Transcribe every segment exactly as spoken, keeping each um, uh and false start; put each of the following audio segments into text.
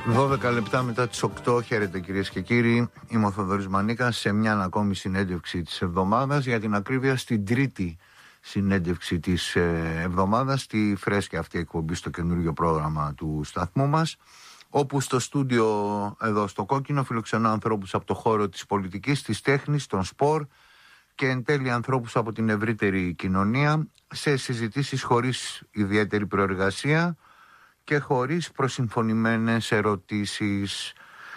δώδεκα λεπτά μετά τις οκτώ, χαίρετε κυρίες και κύριοι. Είμαι ο Θοδωρής Μανίκας σε μια ακόμη συνέντευξη της εβδομάδας. Για την ακρίβεια, στην τρίτη συνέντευξη της εβδομάδας, στη φρέσκια αυτή εκπομπή στο καινούργιο πρόγραμμα του σταθμού μας, όπου στο στούντιο εδώ στο Κόκκινο φιλοξενώ ανθρώπους από το χώρο της πολιτικής, της τέχνης, των σπορ και εν τέλει ανθρώπους από την ευρύτερη κοινωνία, σε συζητήσεις χωρίς ιδιαίτερη προεργασία και χωρίς προσυμφωνημένες ερωτήσεις.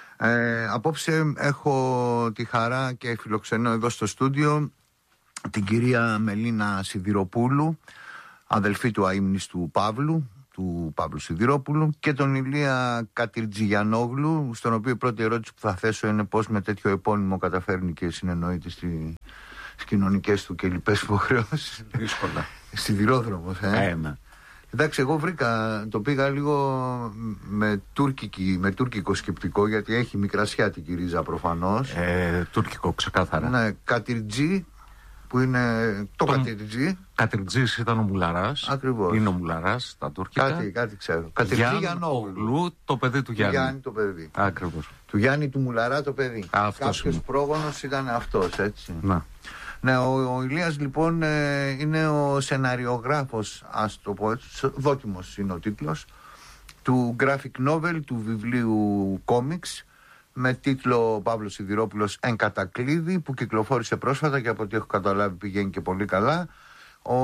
Ε, απόψε έχω τη χαρά και φιλοξενώ εδώ στο στούντιο την κυρία Μελίνα Σιδηροπούλου, αδελφή του αείμνηστου Παύλου, του Παύλου Σιδηρόπουλου, και τον Ηλία Κατριτζιγιανόγλου, στον οποίο η πρώτη ερώτηση που θα θέσω είναι πώς με τέτοιο επώνυμο καταφέρνει και συνεννοείται στις κοινωνικές του και λοιπές υποχρεώσεις. Δύσκολα. Σιδηρόδρομος, ε. Ε, ναι. Εντάξει, εγώ βρήκα, το πήγα λίγο με, τουρκική, με τουρκικό σκεπτικό, γιατί έχει μικρασιάτικη ρίζα προφανώς. Ε, τουρκικό, ξεκάθαρα. Ναι, Κατριτζή, που είναι το, το Κατριτζή. Κατριτζής ήταν ο Μουλαράς. Ακριβώς. Είναι ο Μουλαράς, τα τουρκικά. Κάτι, κάτι ξέρω. Κατριτζιγιανόγλου, το παιδί του Γιάννη. Γιάννη το παιδί. Ακριβώς. Του Γιάννη του Μουλαρά το παιδί. Κάποιος πρόγονος ήταν αυτός, έτσι. Να. Ναι, ο, ο Ηλίας λοιπόν ε, είναι ο σεναριογράφος, ας το πω έτσι, δόκιμος είναι ο τίτλος, του graphic novel, του βιβλίου comics, με τίτλο Παύλος Σιδηρόπουλος εν κατακλείδη, που κυκλοφόρησε πρόσφατα και από ό,τι έχω καταλάβει πηγαίνει και πολύ καλά. Ο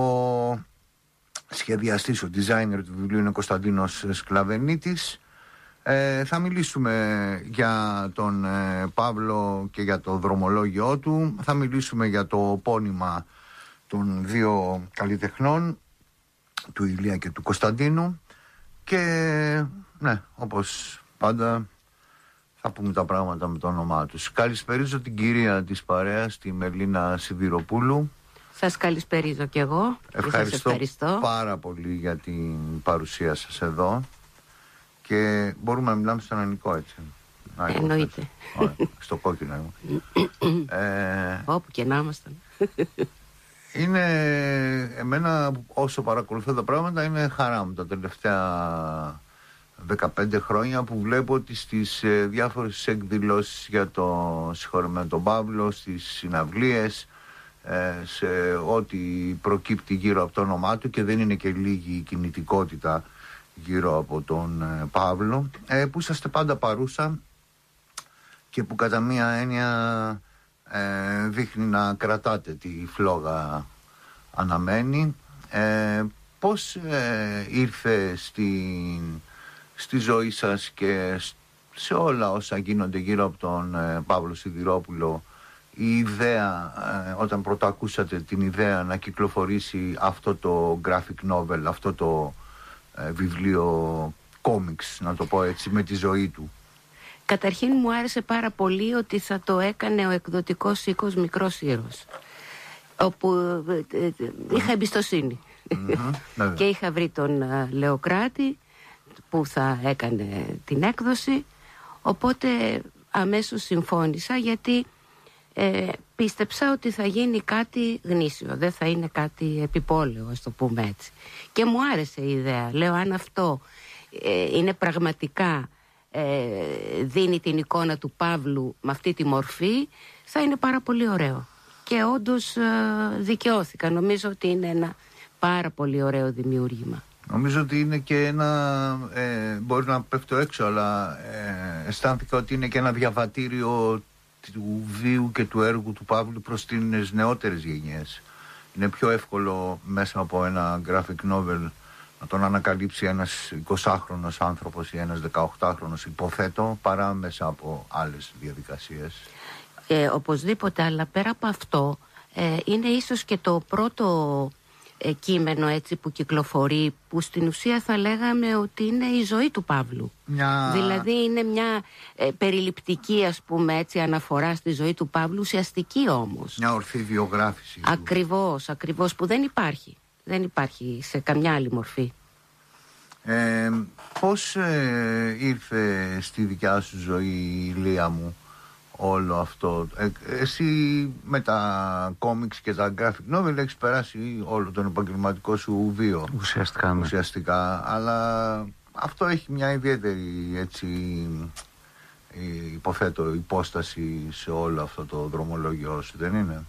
σχεδιαστής, ο designer του βιβλίου είναι Κωνσταντίνος Σκλαβενίτης. Ε, θα μιλήσουμε για τον ε, Παύλο και για το δρομολόγιο του. Θα μιλήσουμε για το πόνημα των δύο καλλιτεχνών, του Ηλία και του Κωνσταντίνου. Και ναι, όπως πάντα θα πούμε τα πράγματα με το όνομά τους. Καλησπερίζω την κυρία της παρέας, τη Μελίνα Σιδηροπούλου. Σας καλησπερίζω κι εγώ. Ευχαριστώ, σας ευχαριστώ πάρα πολύ για την παρουσία σας εδώ. Και μπορούμε να μιλάμε στον ελληνικό, έτσι. Εννοείται. Ωραία, στο κόκκινο. ε, Όπου και να ήμασταν. Είναι εμένα, όσο παρακολουθώ τα πράγματα, είναι χαρά μου τα τελευταία δεκαπέντε χρόνια που βλέπω ότι στις ε, διάφορες εκδηλώσεις για το συγχωρεμένο τον Παύλο, στις συναυλίες, ε, σε ό,τι προκύπτει γύρω από το όνομά του, και δεν είναι και λίγη η κινητικότητα γύρω από τον ε, Παύλο, ε, που είσαστε πάντα παρούσα και που κατά μία έννοια ε, δείχνει να κρατάτε τη φλόγα αναμένη. Ε, πώς ε, ήρθε στη, στη ζωή σας και σε όλα όσα γίνονται γύρω από τον ε, Παύλο Σιδηρόπουλο η ιδέα, ε, όταν πρώτα ακούσατε την ιδέα να κυκλοφορήσει αυτό το graphic novel, αυτό το ε, βιβλίο comics, να το πω έτσι, με τη ζωή του? Καταρχήν μου άρεσε πάρα πολύ ότι θα το έκανε ο εκδοτικός οίκος Μικρός Ήρος, όπου ε, ε, είχα εμπιστοσύνη. Mm-hmm, και είχα βρει τον ε, Λεοκράτη που θα έκανε την έκδοση, οπότε αμέσως συμφώνησα, γιατί ε, πίστεψα ότι θα γίνει κάτι γνήσιο, δεν θα είναι κάτι επιπόλαιο, ας το πούμε έτσι. Και μου άρεσε η ιδέα. Λέω, αν αυτό ε, είναι πραγματικά ε, δίνει την εικόνα του Παύλου με αυτή τη μορφή, θα είναι πάρα πολύ ωραίο. Και όντως ε, δικαιώθηκα. Νομίζω ότι είναι ένα πάρα πολύ ωραίο δημιούργημα. Νομίζω ότι είναι και ένα, ε, μπορεί να πέφτω έξω, αλλά ε, αισθάνθηκα ότι είναι και ένα διαβατήριο του βίου και του έργου του Παύλου προς τις νεότερες γενιές. Είναι πιο εύκολο μέσα από ένα graphic novel να τον ανακαλύψει ένας εικοσάχρονος άνθρωπος ή ένας δεκαοκτάχρονος, υποθέτω, παρά μέσα από άλλες διαδικασίες. Ε, οπωσδήποτε, αλλά πέρα από αυτό ε, είναι ίσως και το πρώτο ε, κείμενο έτσι που κυκλοφορεί, που στην ουσία θα λέγαμε ότι είναι η ζωή του Παύλου. Μια... Δηλαδή είναι μια ε, περιληπτική, ας πούμε έτσι, αναφορά στη ζωή του Παύλου, ουσιαστική όμως. Μια ορθή βιογράφηση. Ακριβώς, ακριβώς, που δεν υπάρχει. Δεν υπάρχει σε καμιά άλλη μορφή. Ε, πώς ε, ήρθε στη δικιά σου ζωή, Ηλία μου, όλο αυτό? Ε, εσύ με τα κόμιξ και τα graphic novel έχεις περάσει όλο τον επαγγελματικό σου βίο. Ουσιαστικά, ναι. Ουσιαστικά, αλλά αυτό έχει μια ιδιαίτερη, έτσι, υποθέτω, υπόσταση σε όλο αυτό το δρομολόγιο σου, δεν είναι?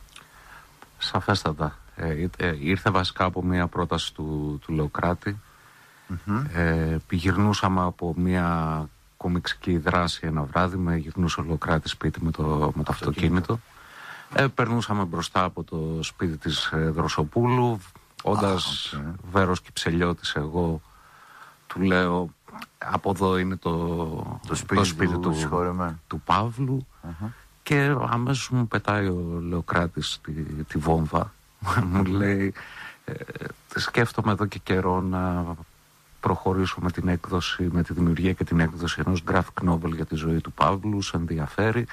Σαφέστατα. Ε, ε, ήρθε βασικά από μια πρόταση του, του Λεοκράτη. Mm-hmm. Ε, γυρνούσαμε από μια κομιξική δράση ένα βράδυ, με γυρνούσε ο Λεοκράτης σπίτι με το, με το αυτοκίνητο. Ε, περνούσαμε μπροστά από το σπίτι της ε, Δροσοπούλου, όντας ah, okay. Βέρος Κυψελιώτης εγώ, του λέω από εδώ είναι το, το σπίτι, το σπίτι του, του, του Παύλου uh-huh. και αμέσως μου πετάει ο Λεοκράτης τη, τη βόμβα. Μου λέει ε, σκέφτομαι εδώ και καιρό να προχωρήσω με την έκδοση, με τη δημιουργία και την έκδοση ενός graphic novel για τη ζωή του Παύλου, σε ενδιαφέρει.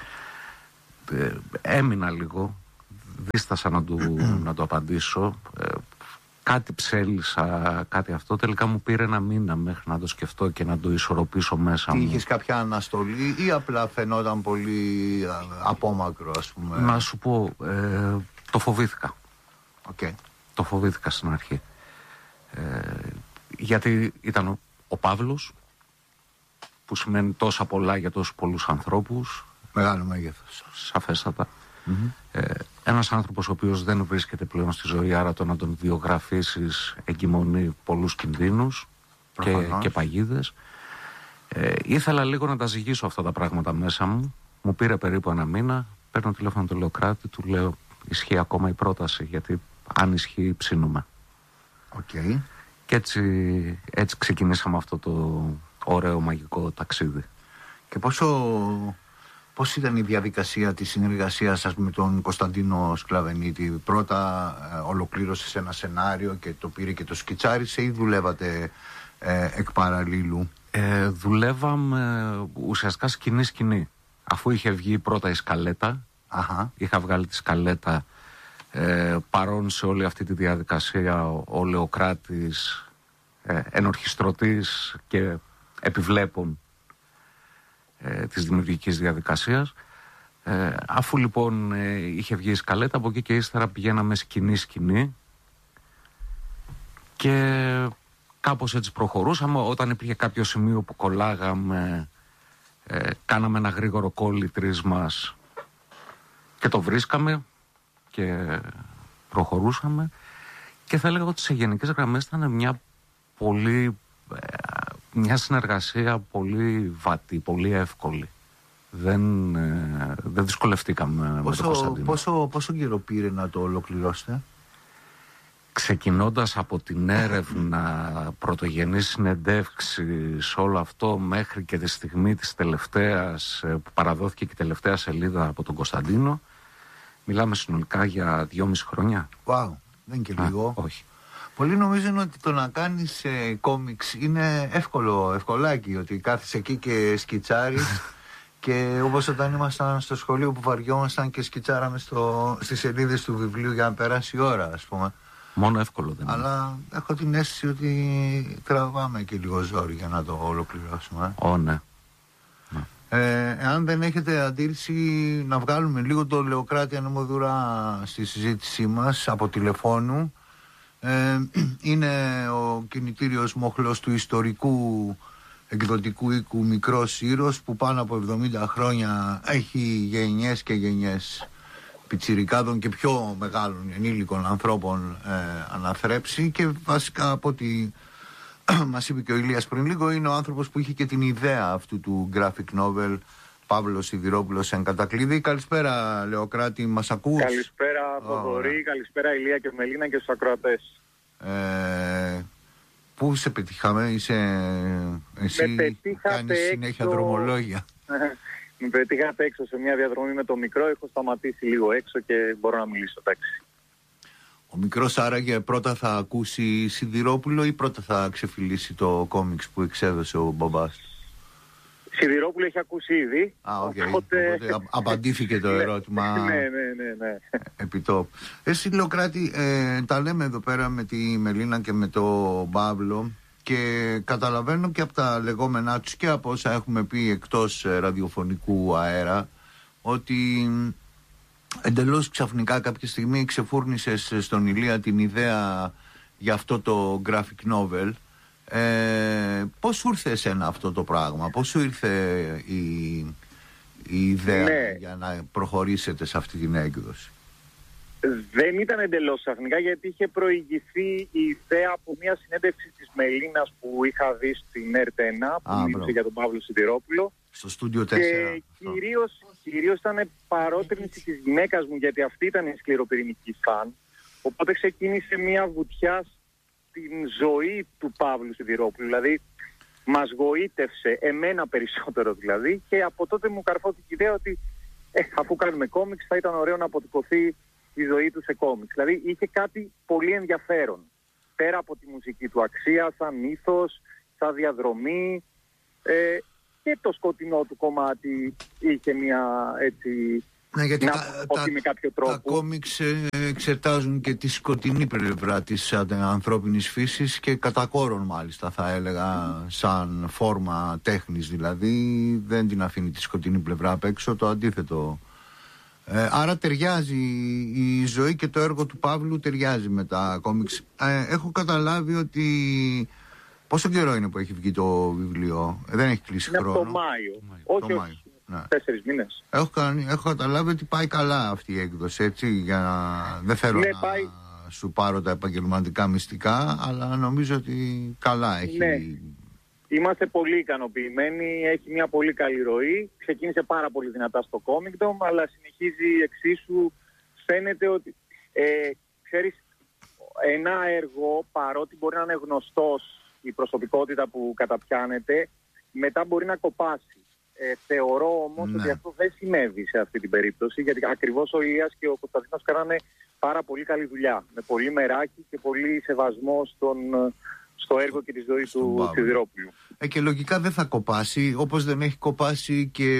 Ε, έμεινα λίγο, δίστασα να του, να του απαντήσω. Ε, κάτι ψέλισα, κάτι αυτό. Τελικά μου πήρε ένα μήνα μέχρι να το σκεφτώ και να το ισορροπήσω μέσα μου. Τι, είχες κάποια αναστολή ή απλά φαινόταν πολύ απόμακρο, ας πούμε? Να σου πω, ε, το φοβήθηκα. Okay. Το φοβήθηκα στην αρχή. Ε, γιατί ήταν ο, ο Παύλος, που σημαίνει τόσα πολλά για τόσους πολλούς ανθρώπους. Μεγάλο μέγεθος. Σαφέστατα. Mm-hmm. Ε, ένας άνθρωπος ο οποίος δεν βρίσκεται πλέον στη ζωή, άρα το να τον βιογραφίσεις εγκυμονεί πολλούς κινδύνους και, και παγίδες. Ε, ήθελα λίγο να τα ζυγίσω αυτά τα πράγματα μέσα μου. Μου πήρε περίπου ένα μήνα. Παίρνω τηλέφωνο του Λεοκράτη, του λέω ισχύει ακόμα η πρόταση, γιατί αν ισχύει ψήνουμε. Okay. Και έτσι, έτσι ξεκινήσαμε αυτό το ωραίο μαγικό ταξίδι. Και πόσο, πώς ήταν η διαδικασία της συνεργασίας σας με τον Κωνσταντίνο Σκλαβενίτη? Πρώτα ε, ολοκλήρωσες ένα σενάριο και το πήρε και το σκιτσάρισε, ή δουλεύατε ε, εκ παραλλήλου? Ε, δουλεύαμε ουσιαστικά σκηνή-σκηνή. Αφού είχε βγει πρώτα η σκαλέτα, Αχα. είχα βγάλει τη σκαλέτα, ε, παρόν σε όλη αυτή τη διαδικασία ο, ο Λεοκράτης, ε, ενορχιστρωτής και επιβλέπων ε, της δημιουργικής διαδικασίας. Ε, αφού λοιπόν ε, είχε βγει η σκαλέτα, από εκεί και ύστερα πηγαίναμε σκηνή-σκηνή και κάπως έτσι προχωρούσαμε. Όταν υπήρχε κάποιο σημείο που κολλάγαμε, ε, κάναμε ένα γρήγορο κόλλι τρεις μας και το βρίσκαμε και προχωρούσαμε. Και θα έλεγα ότι σε γενικές γραμμές ήταν μια πολύ μια συνεργασία πολύ βατή, πολύ εύκολη. Δεν, ε, δεν δυσκολευτήκαμε πόσο, με τον Κωνσταντίνο. Πόσο, πόσο καιρό πήρε να το ολοκληρώσετε? Ξεκινώντας από την έρευνα, πρωτογενή συνεντεύξη, όλο αυτό, μέχρι και τη στιγμή της τελευταίας, που παραδόθηκε και η τελευταία σελίδα από τον Κωνσταντίνο, μιλάμε συνολικά για δυόμιση χρόνια. Wow, δεν είναι και λίγο. Α, όχι. Πολλοί νομίζουν ότι το να κάνεις ε, κόμιξ είναι εύκολο, ευκολάκι, ότι κάθεσαι εκεί και σκιτσάρεις και όπως όταν ήμασταν στο σχολείο που βαριόμασταν και σκιτσάραμε στο, στις σελίδες του βιβλίου για να περάσει η ώρα, ας πούμε. Μόνο εύκολο δεν είναι. Αλλά έχω την αίσθηση ότι τραβάμε και λίγο ζόρι για να το ολοκληρώσουμε. Ω, ναι. Ε, εάν δεν έχετε αντίρρηση να βγάλουμε λίγο το Λεοκράτη Ανεμοδουρά στη συζήτησή μας από τηλεφώνου. Ε, είναι ο κινητήριος μοχλός του ιστορικού εκδοτικού οίκου Μικρός Ήρος, που πάνω από εβδομήντα χρόνια έχει γενιές και γενιές πιτσιρικάδων και πιο μεγάλων ενήλικων ανθρώπων ε, αναθρέψει, και βασικά από ό,τι μας είπε και ο Ηλίας πριν λίγο, είναι ο άνθρωπος που είχε και την ιδέα αυτού του graphic novel, Παύλος Σιδηρόπουλος εν κατακλείδη. Καλησπέρα Λεοκράτη, μας ακούς? Καλησπέρα Θοδωρή, oh, καλησπέρα Ηλία και Μελίνα και στους ακροατές. Ε, πού σε πετύχαμε, είσαι εσύ, κάνεις συνέχεια έξω... δρομολόγια? Με πετύχατε έξω σε μια διαδρομή με το μικρό, έχω σταματήσει λίγο έξω και μπορώ να μιλήσω, εντάξει. Ο μικρός άραγε πρώτα θα ακούσει Σιδηρόπουλο ή πρώτα θα ξεφυλίσει το κόμιξ που εξέδωσε ο μπαμπάς? Σιδηρόπουλο έχει ακούσει ήδη. Α, οκ. Okay. Οπότε... Οπότε απαντήθηκε το ερώτημα. ναι, ναι, ναι, ναι. Επιτόπου. Εσύ Λεοκράτη, ε, τα λέμε εδώ πέρα με τη Μελίνα και με τον Παύλο και καταλαβαίνω και από τα λεγόμενά τους και από όσα έχουμε πει εκτός ε, ραδιοφωνικού αέρα, ότι εντελώς ξαφνικά κάποια στιγμή ξεφούρνησες στον Ηλία την ιδέα για αυτό το graphic novel. Ε, πώς σου ήρθε εσένα αυτό το πράγμα, πώς σου ήρθε η, η ιδέα ναι. για να προχωρήσετε σε αυτή την έκδοση? Δεν ήταν εντελώς ξαφνικά, γιατί είχε προηγηθεί η ιδέα από μια συνέντευξη της Μελίνας που είχα δει στην ΕΡΤ ένα, που Α, μίλησε για τον Παύλο Σιδηρόπουλο. Στο στούντιο τέσσερα. Και κυρίως, κυρίως ήταν παρότρινση της γυναίκας μου, γιατί αυτή ήταν η σκληροπυρηνική φαν. Οπότε ξεκίνησε μια βουτιά στην ζωή του Παύλου Σιδηρόπουλου. Δηλαδή, μας γοήτευσε, εμένα περισσότερο δηλαδή, και από τότε μου καρφώθηκε η ιδέα ότι ε, αφού κάνουμε κόμιξ θα ήταν ωραίο να αποτυπωθεί η ζωή του σε κόμιξ. Δηλαδή είχε κάτι πολύ ενδιαφέρον. Πέρα από τη μουσική του αξία, σαν μύθος, σαν διαδρομή, ε, και το σκοτεινό του κομμάτι είχε μια έτσι... Ναι, γιατί να τα, τα, με κάποιο τρόπο. Τα κόμιξ εξετάζουν και τη σκοτεινή πλευρά της ανθρώπινης φύσης, και κατά κόρον μάλιστα θα έλεγα, σαν φόρμα τέχνης δηλαδή, δεν την αφήνει τη σκοτεινή πλευρά απ' έξω, το αντίθετο. Ε, άρα ταιριάζει η ζωή και το έργο του Παύλου, ταιριάζει με τα κόμιξ. Ε, έχω καταλάβει ότι... Πόσο καιρό είναι που έχει βγει το βιβλίο? Ε, δεν έχει κλείσει είναι χρόνο. Από το Μάιο. Το Μάιο. Όχι, το όχι. Μάιο. Ναι. Τέσσερις μήνες. Έχω, έχω καταλάβει ότι πάει καλά αυτή η έκδοση, έτσι, για να... δεν θέλω ναι, να πάει... σου πάρω τα επαγγελματικά μυστικά, αλλά νομίζω ότι καλά έχει... Ναι. Είμαστε πολύ ικανοποιημένοι, έχει μια πολύ καλή ροή, ξεκίνησε πάρα πολύ δυνατά στο Comicdom, αλλά συνεχίζει εξίσου. Φαίνεται ότι, ε, ξέρεις, ένα έργο, παρότι μπορεί να είναι γνωστός η προσωπικότητα που καταπιάνεται, μετά μπορεί να κοπάσει. Ε, θεωρώ όμως ναι. ότι αυτό δεν συνέβη σε αυτή την περίπτωση, γιατί ακριβώς ο Ηλίας και ο Κωνσταντίνος κάνανε πάρα πολύ καλή δουλειά, με πολύ μεράκι και πολύ σεβασμό στον, στο έργο και τη ζωή του Σιδηρόπουλου. Ε, και λογικά δεν θα κοπάσει, όπως δεν έχει κοπάσει και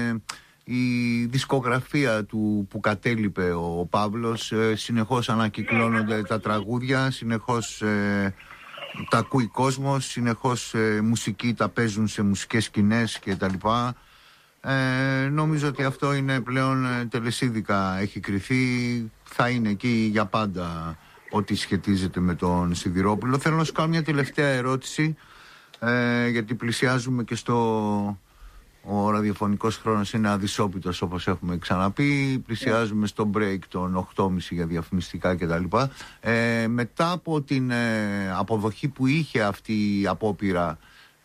η δισκογραφία του που κατέλειπε ο Παύλος. Ε, συνεχώς ανακυκλώνονται τα τραγούδια, συνεχώς ε, τα ακούει κόσμος, συνεχώς ε, μουσικοί τα παίζουν σε μουσικές σκηνές και τα λοιπά. Ε, νομίζω ότι αυτό είναι πλέον ε, τελεσίδικα έχει κριθεί, θα είναι εκεί για πάντα ό,τι σχετίζεται με τον Σιδηρόπουλο. Θέλω να σου κάνω μια τελευταία ερώτηση, ε, γιατί πλησιάζουμε και στο... Ο ραδιοφωνικός χρόνος είναι αδυσόπιτος, όπως έχουμε ξαναπεί. Πλησιάζουμε στο break των οκτώ και μισή για διαφημιστικά κτλ. Ε, μετά από την ε, αποδοχή που είχε αυτή η απόπειρα,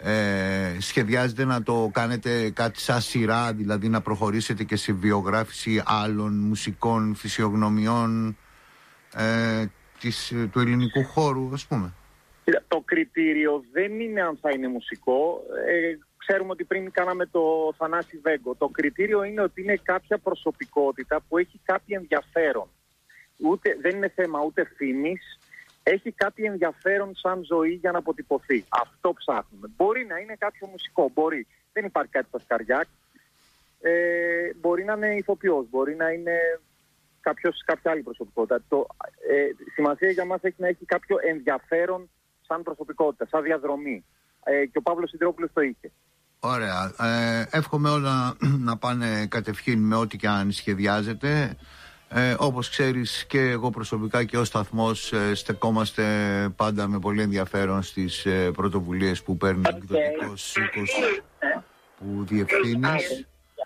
ε, σχεδιάζετε να το κάνετε κάτι σαν σειρά, δηλαδή να προχωρήσετε και σε βιογράφηση άλλων μουσικών φυσιογνωμιών ε, της, του ελληνικού χώρου, ας πούμε? Το κριτήριο δεν είναι αν θα είναι μουσικό. Ε, Ξέρουμε ότι πριν κάναμε το Θανάση Βέγκο. Το κριτήριο είναι ότι είναι κάποια προσωπικότητα που έχει κάποιο ενδιαφέρον. Ούτε, δεν είναι θέμα ούτε φήμης. Έχει κάποιο ενδιαφέρον σαν ζωή για να αποτυπωθεί. Αυτό ψάχνουμε. Μπορεί να είναι κάποιο μουσικό. Μπορεί. Δεν υπάρχει κάτι στα σκαριά. Ε, μπορεί να είναι ηθοποιός. Μπορεί να είναι κάποιος, κάποια άλλη προσωπικότητα. Το, ε, σημασία για μας έχει να έχει κάποιο ενδιαφέρον σαν προσωπικότητα, σαν διαδρομή. Ε, και ο Παύλος Σιδηρόπουλος το είχε. Ωραία. Ε, εύχομαι όλα να πάνε κατευχήν με ό,τι και αν σχεδιάζεται. Ε, όπως ξέρεις, και εγώ προσωπικά και ο σταθμός ε, στεκόμαστε πάντα με πολύ ενδιαφέρον στις ε, πρωτοβουλίες που παίρνει ο εκδοτικός οίκος που διευθύνεις.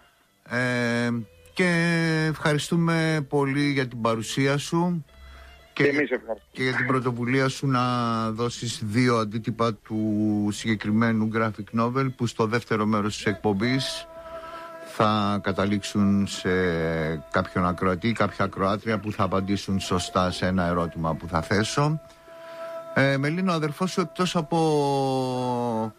Ε, και ευχαριστούμε πολύ για την παρουσία σου. Και, και για την πρωτοβουλία σου να δώσεις δύο αντίτυπα του συγκεκριμένου graphic novel, που στο δεύτερο μέρος της εκπομπής θα καταλήξουν σε κάποιον ακροατή, κάποια ακροάτρια που θα απαντήσουν σωστά σε ένα ερώτημα που θα θέσω. ε, Μελίνα, ο αδερφός σου, εκτός από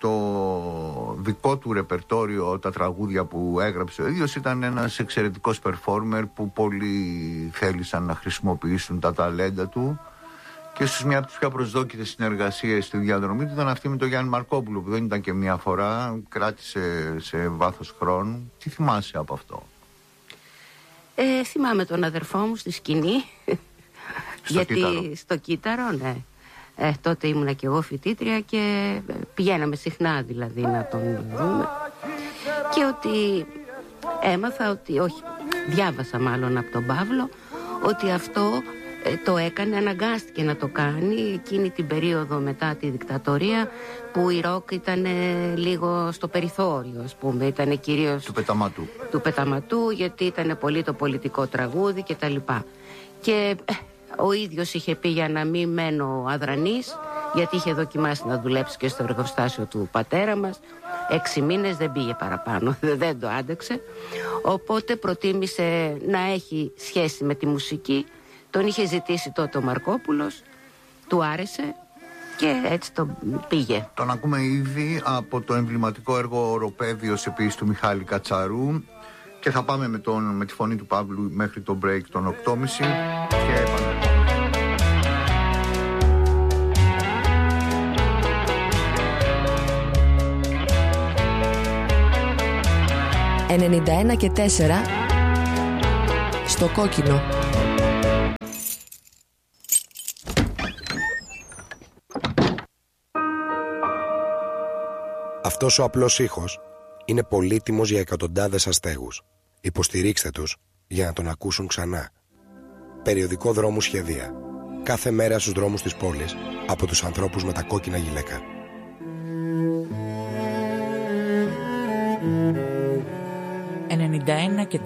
το δικό του ρεπερτόριο, τα τραγούδια που έγραψε ο ίδιος, ήταν ένας εξαιρετικός performer που πολλοί θέλησαν να χρησιμοποιήσουν τα ταλέντα του, και ίσως μια από τις πιο προσδόκητες συνεργασίες στη διαδρομή του ήταν αυτή με τον Γιάννη Μαρκόπουλο, που δεν ήταν και μια φορά, κράτησε σε βάθος χρόνου. Τι θυμάσαι από αυτό? Ε, θυμάμαι τον αδερφό μου στη σκηνή. Στο γιατί κύτταρο. Στο κύτταρο, ναι. Ε, τότε ήμουνα και εγώ φοιτήτρια και πηγαίναμε συχνά δηλαδή να τον δούμε. Και ότι έμαθα ότι, όχι, διάβασα μάλλον από τον Παύλο, ότι αυτό το έκανε, αναγκάστηκε να το κάνει εκείνη την περίοδο μετά τη δικτατορία που η ροκ ήταν λίγο στο περιθώριο, ας πούμε, ήταν κυρίως του πεταματού, του πεταματού γιατί ήταν πολύ το πολιτικό τραγούδι και τα λοιπά. Και ε, ο ίδιος είχε πει για να μην μένω αδρανής, γιατί είχε δοκιμάσει να δουλέψει και στο εργοστάσιο του πατέρα μας. Έξι μήνες δεν πήγε παραπάνω, δεν το άντεξε. Οπότε προτίμησε να έχει σχέση με τη μουσική. Τον είχε ζητήσει τότε ο Μαρκόπουλος, του άρεσε και έτσι το πήγε. Τον ακούμε ήδη από το εμβληματικό έργο «Οροπέδιος» επίσης του Μιχάλη Κατσαρού και θα πάμε με, τον, με τη φωνή του Παύλου μέχρι το break των οκτώ και μισή και επανέρχομαι. ενενήντα ένα και τέσσερα στο κόκκινο. Αυτός ο απλός ήχος είναι πολύτιμος για εκατοντάδες αστέγους. Υποστηρίξτε τους για να τον ακούσουν ξανά. Περιοδικό Δρόμου Σχεδία. Κάθε μέρα στους δρόμους της πόλης από τους ανθρώπους με τα κόκκινα γυλαίκα. ενενήντα ένα και